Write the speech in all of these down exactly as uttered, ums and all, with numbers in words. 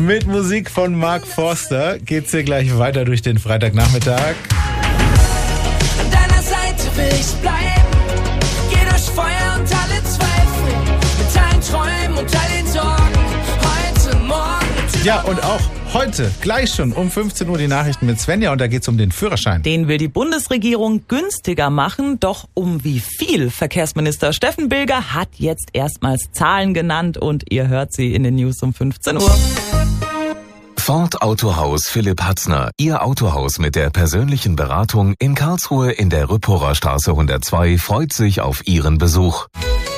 Mit Musik von Mark Forster geht's hier gleich weiter durch den Freitagnachmittag. An deiner Seite will ich bleiben. Geh durch Feuer und alle Zweifel. Mit allen Träumen und all den Sorgen. Heute, morgen. Ja, und auch heute, gleich schon um fünfzehn Uhr die Nachrichten mit Svenja und da geht's um den Führerschein. Den will die Bundesregierung günstiger machen, doch um wie viel? Verkehrsminister Steffen Bilger hat jetzt erstmals Zahlen genannt und ihr hört sie in den News um fünfzehn Uhr. Ford Autohaus Philipp Hatzner, Ihr Autohaus mit der persönlichen Beratung in Karlsruhe in der Rüpporer Straße hundertzwei freut sich auf Ihren Besuch.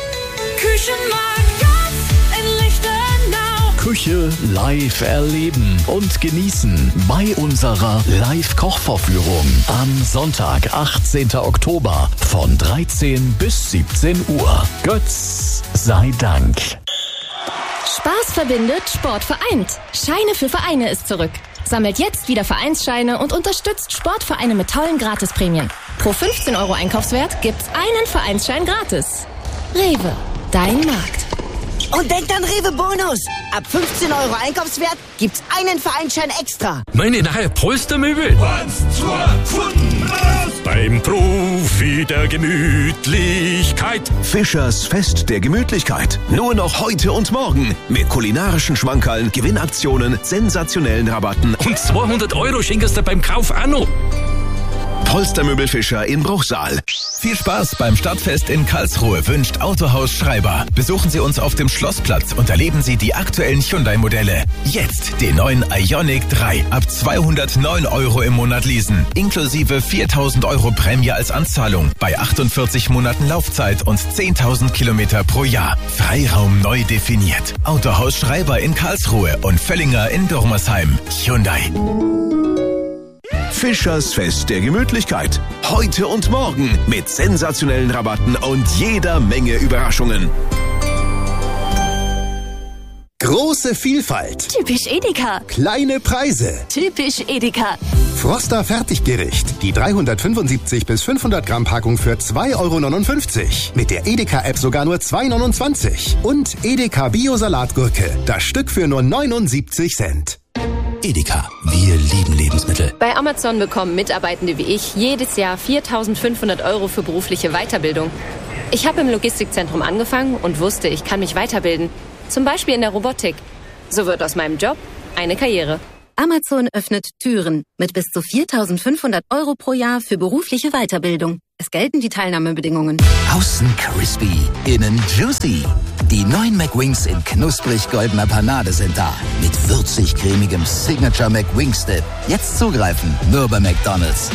Küche live erleben und genießen bei unserer Live-Kochvorführung am Sonntag, achtzehnten Oktober von dreizehn bis siebzehn Uhr. Götz sei Dank. Spaß verbindet, Sport vereint. Scheine für Vereine ist zurück. Sammelt jetzt wieder Vereinsscheine und unterstützt Sportvereine mit tollen Gratisprämien. Pro fünfzehn Euro Einkaufswert gibt's einen Vereinsschein gratis. Rewe, dein Markt. Und denkt an Rewe Bonus. Ab fünfzehn Euro Einkaufswert gibt's einen Vereinsschein extra. Meine neue Polstermöbel. Beim Profi der Gemütlichkeit. Fischers Fest der Gemütlichkeit. Nur noch heute und morgen. Mit kulinarischen Schmankerln, Gewinnaktionen, sensationellen Rabatten. Und zweihundert Euro schenkst du beim Kauf auch noch. Polstermöbel Fischer in Bruchsal. Viel Spaß beim Stadtfest in Karlsruhe wünscht Autohaus Schreiber. Besuchen Sie uns auf dem Schlossplatz und erleben Sie die aktuellen Hyundai-Modelle. Jetzt den neuen Ioniq drei ab zweihundertneun Euro im Monat leasen. Inklusive viertausend Euro Prämie als Anzahlung bei achtundvierzig Monaten Laufzeit und zehntausend Kilometer pro Jahr. Freiraum neu definiert. Autohaus Schreiber in Karlsruhe und Völlinger in Durmersheim. Hyundai. Fischers Fest der Gemütlichkeit. Heute und morgen mit sensationellen Rabatten und jeder Menge Überraschungen. Große Vielfalt. Typisch Edeka. Kleine Preise. Typisch Edeka. Froster Fertiggericht. Die dreihundertfünfundsiebzig bis fünfhundert Gramm Packung für zwei Euro neunundfünfzig. Mit der Edeka-App sogar nur zwei Euro neunundzwanzig. Und Edeka Bio-Salatgurke. Das Stück für nur neunundsiebzig Cent. Edeka, wir lieben Lebensmittel. Bei Amazon bekommen Mitarbeitende wie ich jedes Jahr viertausendfünfhundert Euro für berufliche Weiterbildung. Ich habe im Logistikzentrum angefangen und wusste, ich kann mich weiterbilden. Zum Beispiel in der Robotik. So wird aus meinem Job eine Karriere. Amazon öffnet Türen mit bis zu viertausendfünfhundert Euro pro Jahr für berufliche Weiterbildung. Es gelten die Teilnahmebedingungen. Außen crispy, innen juicy. Die neuen McWings in knusprig goldener Panade sind da. Mit würzig cremigem Signature McWings Dip. Jetzt zugreifen, nur bei McDonald's.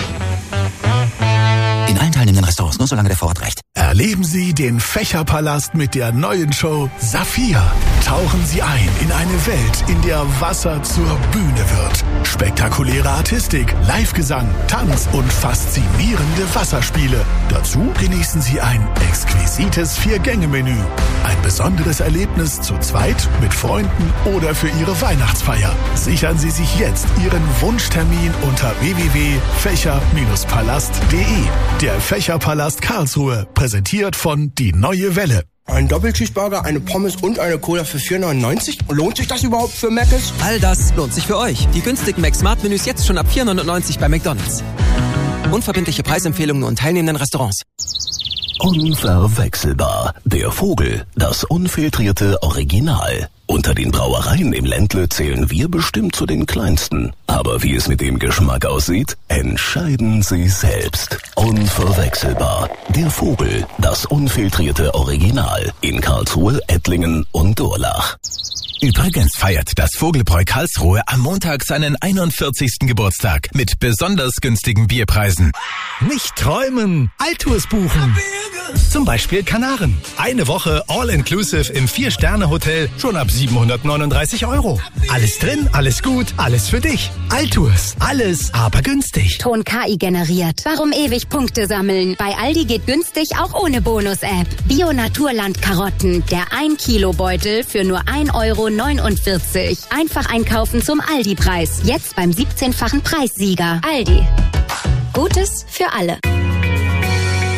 In allen teilnehmenden Restaurants, nur solange der Vorrat reicht. Erleben Sie den Fächerpalast mit der neuen Show Saphir. Tauchen Sie ein in eine Welt, in der Wasser zur Bühne wird. Spektakuläre Artistik, Livegesang, Tanz und faszinierende Wasserspiele. Dazu genießen Sie ein exquisites Vier-Gänge-Menü. Ein besonderes Erlebnis zu zweit, mit Freunden oder für Ihre Weihnachtsfeier. Sichern Sie sich jetzt Ihren Wunschtermin unter w w w punkt fächer palast punkt de. Der Fächerpalast Karlsruhe, präsentiert von Die Neue Welle. Ein Doppelcheeseburger, eine Pommes und eine Cola für vier neunundneunzig? Lohnt sich das überhaupt für Mc's? All das lohnt sich für euch. Die günstigen Mac-Smart-Menüs jetzt schon ab vier neunundneunzig bei McDonald's. Unverbindliche Preisempfehlungen nur in teilnehmenden Restaurants. Unverwechselbar. Der Vogel, das unfiltrierte Original. Unter den Brauereien im Ländle zählen wir bestimmt zu den kleinsten. Aber wie es mit dem Geschmack aussieht, entscheiden Sie selbst. Unverwechselbar. Der Vogel, das unfiltrierte Original. In Karlsruhe, Ettlingen und Durlach. Übrigens feiert das Vogelbräu Karlsruhe am Montag seinen einundvierzigsten Geburtstag mit besonders günstigen Bierpreisen. Nicht träumen, Altours buchen. Zum Beispiel Kanaren. Eine Woche All-Inclusive im Vier-Sterne-Hotel schon ab siebenhundertneununddreißig Euro. Alles drin, alles gut, alles für dich. Altours, alles aber günstig. Ton K I generiert. Warum ewig Punkte sammeln? Bei Aldi geht günstig auch ohne Bonus-App. Bio-Naturland-Karotten, der ein Kilo Beutel für nur ein Euro neunundvierzig. Einfach einkaufen zum Aldi-Preis. Jetzt beim siebzehnfachen Preissieger. Aldi. Gutes für alle.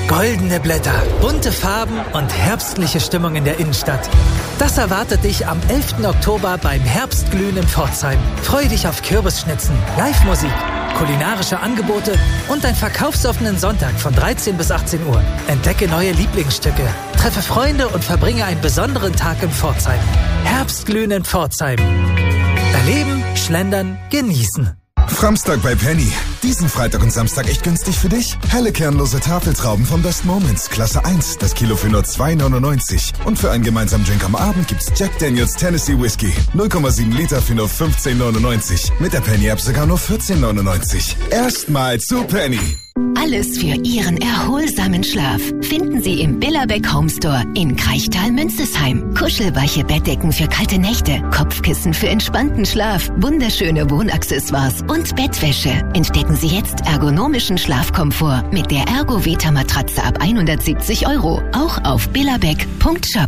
Goldene Blätter, bunte Farben und herbstliche Stimmung in der Innenstadt. Das erwartet dich am elften Oktober beim Herbstglühen in Pforzheim. Freu dich auf Kürbisschnitzen, Live-Musik, kulinarische Angebote und einen verkaufsoffenen Sonntag von dreizehn bis achtzehn Uhr. Entdecke neue Lieblingsstücke, treffe Freunde und verbringe einen besonderen Tag in Pforzheim. Herbstglühen in Pforzheim. Erleben, schlendern, genießen. Framstag bei Penny. Diesen Freitag und Samstag echt günstig für dich? Helle kernlose Tafeltrauben von Best Moments, Klasse eins, das Kilo für nur zwei neunundneunzig. Und für einen gemeinsamen Drink am Abend gibt's Jack Daniels Tennessee Whiskey. null Komma sieben Liter für nur fünfzehn neunundneunzig. Mit der Penny-App sogar nur vierzehn neunundneunzig. Erstmal zu Penny. Alles für Ihren erholsamen Schlaf finden Sie im Billerbeck Home Store in Kraichtal-Münzesheim. Kuschelweiche Bettdecken für kalte Nächte, Kopfkissen für entspannten Schlaf, wunderschöne Wohnaccessoires und Bettwäsche. Entdecken Sie jetzt ergonomischen Schlafkomfort mit der Ergo-Veta-Matratze ab hundertsiebzig Euro. Auch auf billerbeck Punkt shop.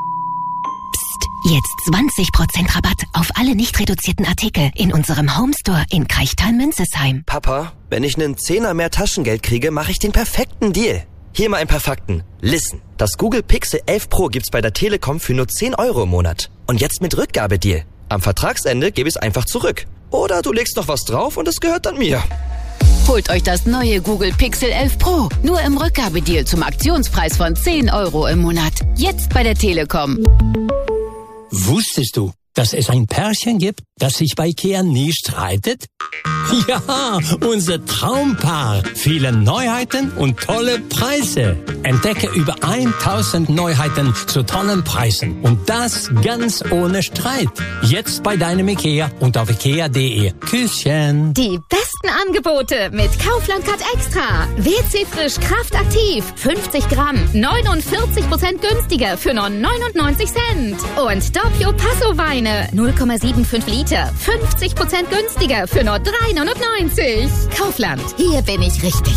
Jetzt zwanzig Prozent Rabatt auf alle nicht reduzierten Artikel in unserem Homestore in Kraichtal-Münzesheim. Papa, wenn ich einen Zehner mehr Taschengeld kriege, mache ich den perfekten Deal. Hier mal ein paar Fakten. Listen, das Google Pixel elf Pro gibt's bei der Telekom für nur zehn Euro im Monat. Und jetzt mit Rückgabedeal. Am Vertragsende gebe ich es einfach zurück. Oder du legst noch was drauf und es gehört dann mir. Holt euch das neue Google Pixel elf Pro. Nur im Rückgabedeal zum Aktionspreis von zehn Euro im Monat. Jetzt bei der Telekom. Wusstest du, dass es ein Pärchen gibt, das sich bei Ikea nie streitet? Ja, unser Traumpaar. Viele Neuheiten und tolle Preise. Entdecke über tausend Neuheiten zu tollen Preisen. Und das ganz ohne Streit. Jetzt bei deinem Ikea und auf ikea punkt de. Küsschen. Die besten Angebote mit Kaufland Cut Extra. W C Frisch Kraftaktiv. fünfzig Gramm. neunundvierzig Prozent günstiger für nur neunundneunzig Cent. Und Doppio Passo Weine. null Komma fünfundsiebzig Liter. fünfzig Prozent günstiger für nur drei neunundneunzig. Kaufland. Hier bin ich richtig.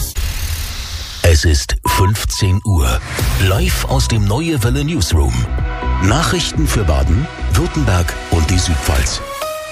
Es ist fünfzehn Uhr. Live aus dem Neue Welle Newsroom. Nachrichten für Baden, Württemberg und die Südpfalz.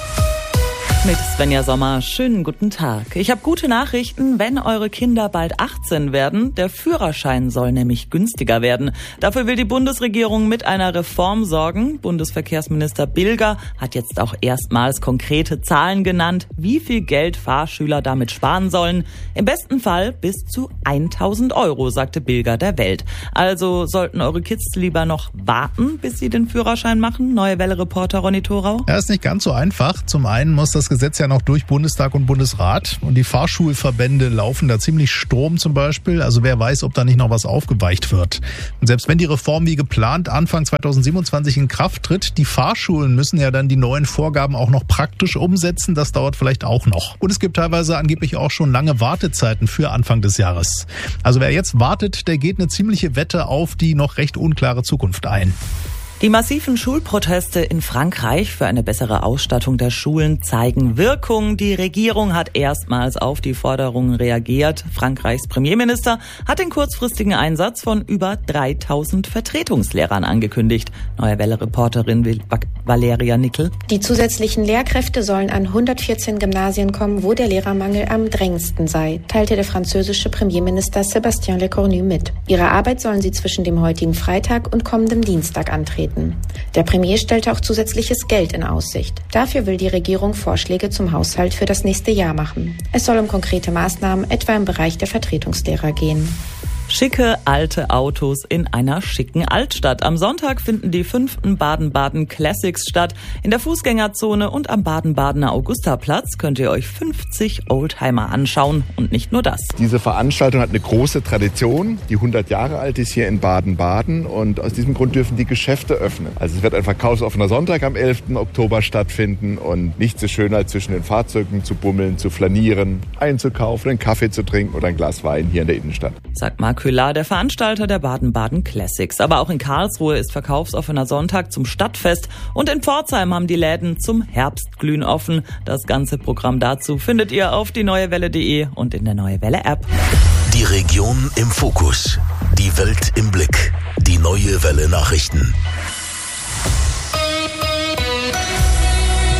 Mit Svenja Sommer, schönen guten Tag. Ich habe gute Nachrichten, wenn eure Kinder bald achtzehn werden. Der Führerschein soll nämlich günstiger werden. Dafür will die Bundesregierung mit einer Reform sorgen. Bundesverkehrsminister Bilger hat jetzt auch erstmals konkrete Zahlen genannt, wie viel Geld Fahrschüler damit sparen sollen. Im besten Fall bis zu tausend Euro, sagte Bilger der Welt. Also sollten eure Kids lieber noch warten, bis sie den Führerschein machen? Neue Welle-Reporter Ronny Thorau. Ja, ist nicht ganz so einfach. Zum einen muss das Gesetz ja noch durch Bundestag und Bundesrat und die Fahrschulverbände laufen da ziemlich Sturm zum Beispiel. Also wer weiß, ob da nicht noch was aufgeweicht wird. Und selbst wenn die Reform wie geplant Anfang zweitausendsiebenundzwanzig in Kraft tritt, die Fahrschulen müssen ja dann die neuen Vorgaben auch noch praktisch umsetzen. Das dauert vielleicht auch noch. Und es gibt teilweise angeblich auch schon lange Wartezeiten für Anfang des Jahres. Also wer jetzt wartet, der geht eine ziemliche Wette auf die noch recht unklare Zukunft ein. Die massiven Schulproteste in Frankreich für eine bessere Ausstattung der Schulen zeigen Wirkung. Die Regierung hat erstmals auf die Forderungen reagiert. Frankreichs Premierminister hat den kurzfristigen Einsatz von über dreitausend Vertretungslehrern angekündigt. Neue Welle-Reporterin Valeria Nickel. Die zusätzlichen Lehrkräfte sollen an hundertvierzehn Gymnasien kommen, wo der Lehrermangel am drängendsten sei, teilte der französische Premierminister Sébastien Lecornu mit. Ihre Arbeit sollen sie zwischen dem heutigen Freitag und kommendem Dienstag antreten. Der Premier stellte auch zusätzliches Geld in Aussicht. Dafür will die Regierung Vorschläge zum Haushalt für das nächste Jahr machen. Es soll um konkrete Maßnahmen etwa im Bereich der Vertretungslehrer gehen. Schicke alte Autos in einer schicken Altstadt. Am Sonntag finden die fünften Baden-Baden Classics statt. In der Fußgängerzone und am Baden-Badener Augustaplatz könnt ihr euch fünfzig Oldtimer anschauen. Und nicht nur das. Diese Veranstaltung hat eine große Tradition, die hundert Jahre alt ist hier in Baden-Baden. Und aus diesem Grund dürfen die Geschäfte öffnen. Also es wird ein verkaufsoffener Sonntag am elften Oktober stattfinden. Und nichts ist schöner, als zwischen den Fahrzeugen zu bummeln, zu flanieren, einzukaufen, einen Kaffee zu trinken oder ein Glas Wein hier in der Innenstadt. Sagt Marc Köhler, der Veranstalter der Baden-Baden Classics. Aber auch in Karlsruhe ist verkaufsoffener Sonntag zum Stadtfest und in Pforzheim haben die Läden zum Herbstglühen offen. Das ganze Programm dazu findet ihr auf die neue welle punkt de und in der Neue Welle App. Die Region im Fokus, die Welt im Blick, die Neue Welle Nachrichten.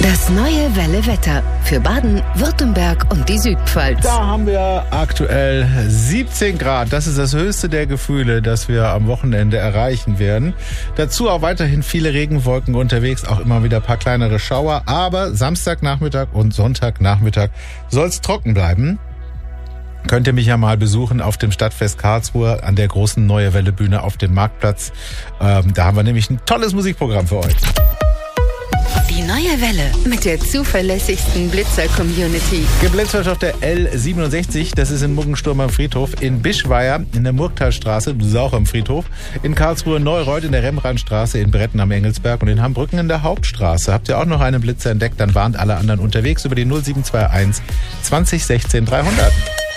Das neue Welle Wetter für Baden, Württemberg und die Südpfalz. Da haben wir aktuell siebzehn Grad. Das ist das höchste der Gefühle, das wir am Wochenende erreichen werden. Dazu auch weiterhin viele Regenwolken unterwegs, auch immer wieder ein paar kleinere Schauer. Aber Samstagnachmittag und Sonntagnachmittag soll es trocken bleiben. Könnt ihr mich ja mal besuchen auf dem Stadtfest Karlsruhe an der großen Neue Welle Bühne auf dem Marktplatz. Ähm, da haben wir nämlich ein tolles Musikprogramm für euch. Die neue Welle mit der zuverlässigsten Blitzer-Community. Geblitzt auf der L siebenundsechzig, das ist in Muggensturm am Friedhof, in Bischweier in der Murgtalstraße, das ist auch am Friedhof, in Karlsruhe Neureuth in der Rembrandtstraße, in Bretten am Engelsberg und in Hambrücken in der Hauptstraße. Habt ihr auch noch einen Blitzer entdeckt, dann warnt alle anderen unterwegs über die null sieben zwei eins zwanzig sechzehn dreihundert.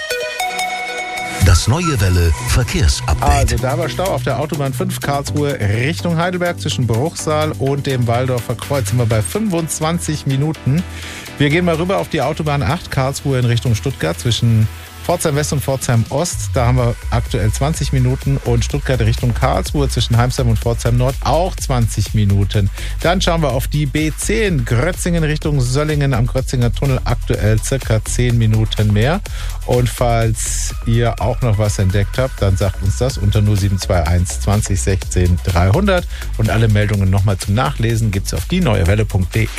Das neue Welle Verkehrsupdate. Also da war Stau auf der Autobahn fünf Karlsruhe Richtung Heidelberg zwischen Bruchsal und dem Waldorfer Kreuz. Sind wir bei fünfundzwanzig Minuten. Wir gehen mal rüber auf die Autobahn acht Karlsruhe in Richtung Stuttgart zwischen Pforzheim West und Pforzheim Ost. Da haben wir aktuell zwanzig Minuten und Stuttgart Richtung Karlsruhe zwischen Heimsheim und Pforzheim Nord auch zwanzig Minuten. Dann schauen wir auf die B zehn Grötzingen Richtung Söllingen am Grötzinger Tunnel aktuell circa zehn Minuten mehr. Und falls ihr auch noch was entdeckt habt, dann sagt uns das unter null sieben zwei eins zwanzig sechzehn dreihundert. Und alle Meldungen nochmal zum Nachlesen gibt's auf die neue welle punkt de.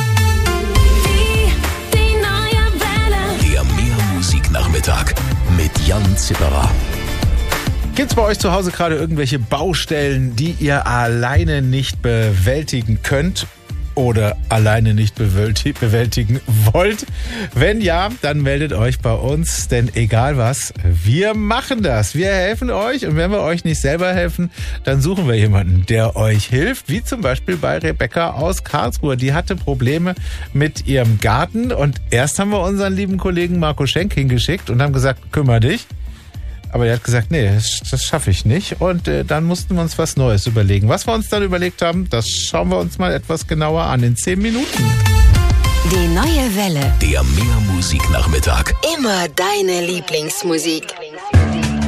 Nachmittag mit Jan Zipperer. Gibt's bei euch zu Hause gerade irgendwelche Baustellen, die ihr alleine nicht bewältigen könnt oder alleine nicht bewältigen wollt? Wenn ja, dann meldet euch bei uns, denn egal was, wir machen das. Wir helfen euch und wenn wir euch nicht selber helfen, dann suchen wir jemanden, der euch hilft, wie zum Beispiel bei Rebecca aus Karlsruhe. Die hatte Probleme mit ihrem Garten und erst haben wir unseren lieben Kollegen Marco Schenk hingeschickt und haben gesagt, kümmere dich. Aber er hat gesagt, nee, das, das schaffe ich nicht. Und äh, dann mussten wir uns was Neues überlegen. Was wir uns dann überlegt haben, das schauen wir uns mal etwas genauer an in zehn Minuten. Die neue Welle. Der Mehrmusik-Nachmittag. Immer deine Lieblingsmusik.